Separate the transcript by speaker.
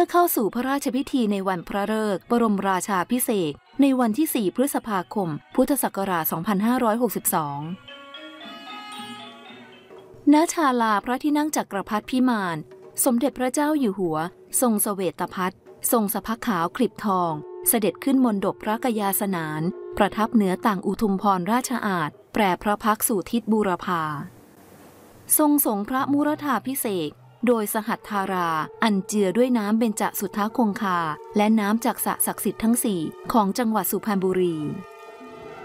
Speaker 1: พื่อเข้าสู่พระราชพิธีในวันพระฤกษ์บรมราชาภิเษกในวันที่ 4 พฤษภาคม พุทธศักราช 2562 ณ ศาลาพระที่นั่งจักรพรรดิพิมาน สมเด็จพระเจ้าอยู่หัวทรงเสวตพัฒน์ทรงสะพักขาวคลิบทองเสด็จขึ้นมณฑปพระกยาสนานประทับเหนือต่างอุทุมพรราชอาณาแปรพระพักสู่ทิศบูรพาทรงสงพระมุรธาภิเษกโดยสหัตถาราอันเจือด้วยน้ำเบญจสุทธคงคาและน้ำจากสระศักดิ์สิทธิ์ทั้ง 4 ของจังหวัดสุพรรณบุรี